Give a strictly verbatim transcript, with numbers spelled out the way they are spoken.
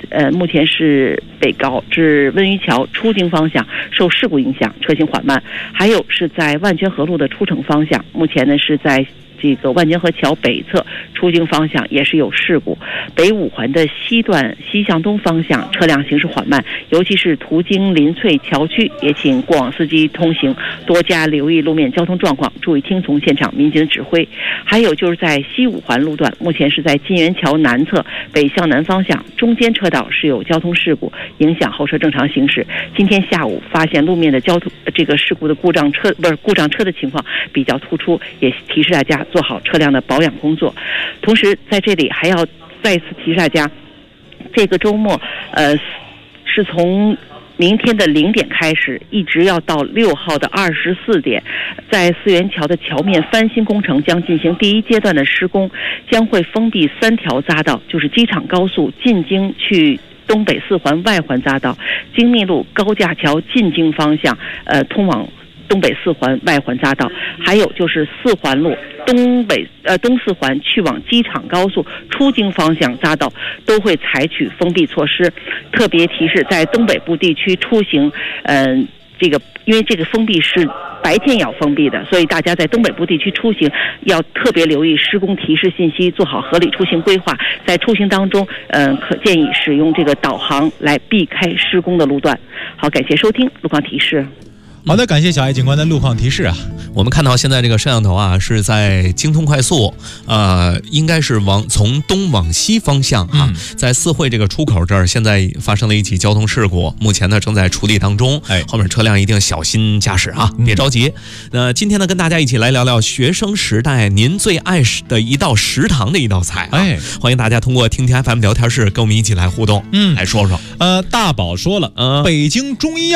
呃，目前是北高至温榆桥出京方向受事故影响，车行缓慢。还有是在万泉河路的出城方向，目前呢是在这个万泉河桥北侧出京方向也是有事故，北五环的西段西向东方向车辆行驶缓慢，尤其是途经临翠桥区，也请过往司机通行多加留意路面交通状况，注意听从现场民警的指挥。还有就是在西五环路段，目前是在金源桥南侧北向南方向中间车道是有交通事故，影响后车正常行驶。今天下午发现路面的交通这个事故的故障车不是故障车的情况比较突出，也提示大家做好车辆的保养工作。同时在这里还要再次提示大家，这个周末呃是从明天的零点开始，一直要到六号的二十四点，在四元桥的桥面翻新工程将进行第一阶段的施工，将会封闭三条匝道，就是机场高速进京去东北四环外环匝道、京密路高架桥进京方向呃通往东北四环外环匝道，还有就是四环路东北呃东四环去往机场高速出京方向匝道都会采取封闭措施。特别提示，在东北部地区出行，嗯、呃，这个因为这个封闭是白天要封闭的，所以大家在东北部地区出行要特别留意施工提示信息，做好合理出行规划。在出行当中，嗯、呃，可建议使用这个导航来避开施工的路段。好，感谢收听路况提示。 好的，感谢小爱警官的路况提示啊。 我们看到现在这个摄像头啊是在京通快速，呃，应该是往从东往西方向啊，嗯、在四惠这个出口这儿，现在发生了一起交通事故，目前呢正在处理当中。哎，后面车辆一定小心驾驶啊，别着急。那、呃、今天呢，跟大家一起来聊聊学生时代您最爱的一道食堂的一道菜、啊。哎，欢迎大家通过听听 F M 聊天室跟我们一起来互动，嗯，来说说。 呃，大宝说了，呃，北京中医药